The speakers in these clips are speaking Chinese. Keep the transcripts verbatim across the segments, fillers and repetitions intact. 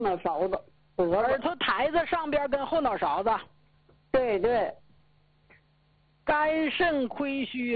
脑勺子，脖耳子。 朵台子上边跟后脑勺子。 对对。 肝肾亏虚。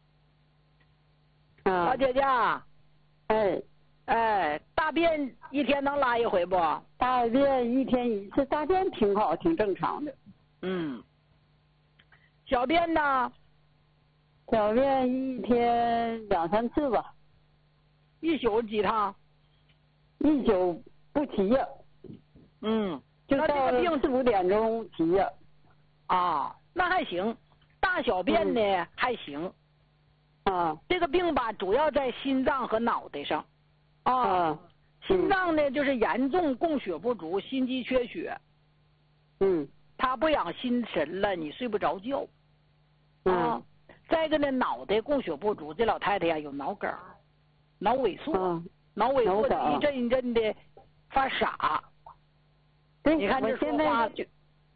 啊。 老姐姐。 哎。 哎，大便一天能拉一回不？ 大便一天一次，大便挺好，挺正常的。 嗯。小便呢？ 小便一天两三次吧。 一宿几趟？ 一宿不齐呀。 嗯。 就到四五点钟齐呀。 啊，那还行，大小便呢、嗯、还行。 啊。 这个病吧，主要在心脏和脑袋上。啊。 啊心脏呢，就是严重供血不足，心肌缺血。 嗯。 它不养心神了，你睡不着觉。 啊。 嗯、再一个呢，脑袋供血不足，这老太太呀有脑梗、脑萎缩， 啊、 脑萎缩的一阵一阵的发傻。 对， 你看这说话就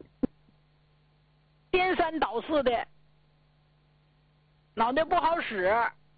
颠三倒四的，脑袋不好使。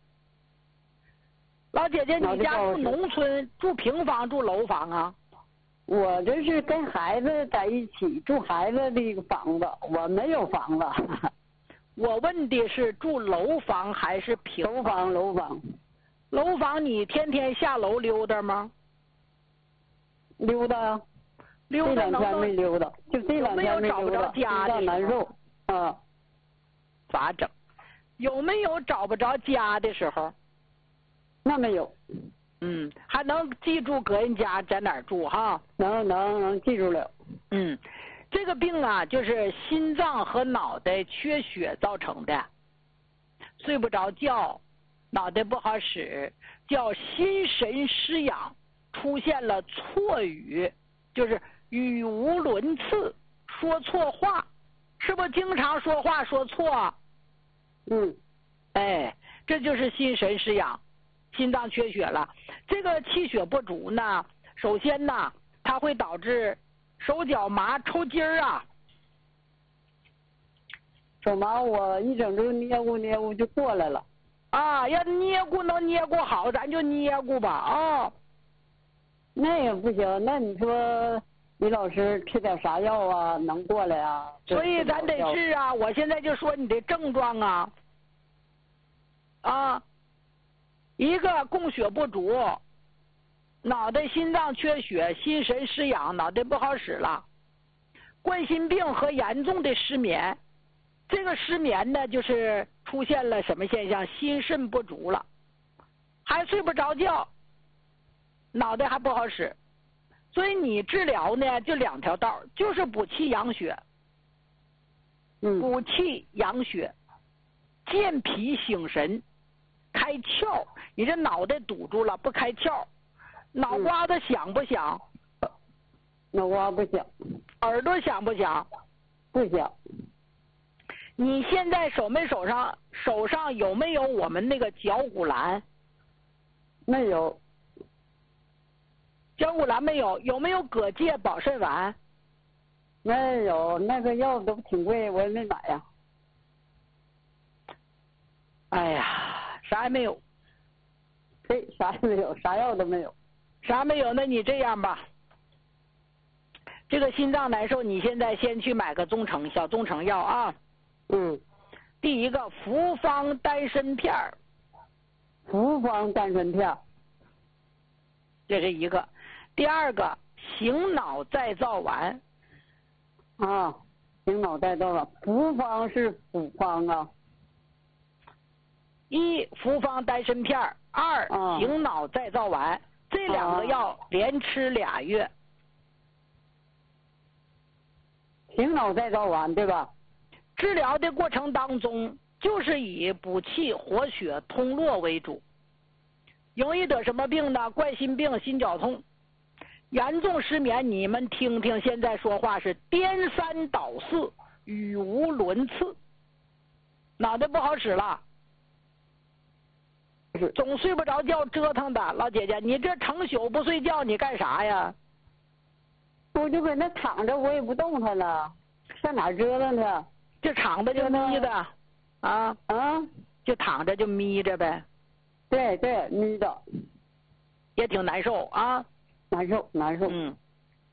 老姐姐，你家住农村，住平房住楼房啊？ 我这是跟孩子在一起住孩子的一个房子，我没有房子。 我问的是住楼房还是平楼房？楼房。 楼房你天天下楼溜达吗？ 溜达。 溜达这两天没溜达，就这两天没溜达。 有没有找不着家的时候？ 难受啊。 咋整？有没有找不着家的时候？ 那没有。 嗯，还能记住个人家在哪儿住哈？ 能能能记住了。 嗯，这个病啊，就是心脏和脑袋缺血造成的，睡不着觉，脑袋不好使，叫心神失养，出现了错语，就是语无伦次，说错话，是不是经常说话说错？ 嗯， 哎，这就是心神失养。心脏缺血了，这个气血不足呢，首先呢，它会导致手脚麻、抽筋儿啊。 手麻，我一整就捏咕捏咕就过来了。 啊，要捏咕能捏咕好，咱就捏咕吧啊、哦。 那也不行，那你说李老师吃点啥药啊，能过来啊？ 所以咱得治啊！我现在就说你的症状啊，啊。一个供血不足，脑袋心脏缺血，心神失养，脑袋不好使了。冠心病和严重的失眠，这个失眠呢，就是出现了什么现象？心肾不足了，还睡不着觉，脑袋还不好使。所以你治疗呢，就两条道，就是补气养血， 嗯， 补气养血，健脾醒神。开窍，你这脑袋堵住了，不开窍，脑瓜子响不响？ 嗯、脑瓜不响。 耳朵响不响？ 不响。 你现在手没手上手上有没有我们那个绞骨兰？ 没有。 绞骨兰没有，有没有蛤蚧保肾丸？ 没有，那个药都挺贵，我也没买呀。 哎呀，啥也没有。 对，啥也没有，啥药都没有。 啥没有？那你这样吧，这个心脏难受，你现在先去买个中成小中成药啊。 嗯。 第一个复方丹参片儿。 复方丹参片。 这是一个。第二个醒脑再造丸。 啊，醒脑再造丸，复方是复方啊。 一复方丹参片，二、 啊、 醒脑再造丸，这两个药连吃俩月。 醒脑再造丸对吧？ 治疗的过程当中，就是以补气活血通络为主。容易得什么病呢？冠心病、心绞痛，严重失眠。你们听听，现在说话是颠三倒四，语无伦次，脑袋不好使了。总睡不着觉，折腾的。老姐姐，你这成宿不睡觉，你干啥呀？ 我就搁那躺着，我也不动弹了，上哪折腾去？ 就躺着就眯着，啊啊， 就躺着就眯着呗。 对对，眯着， 也挺难受啊。 难受难受。 嗯。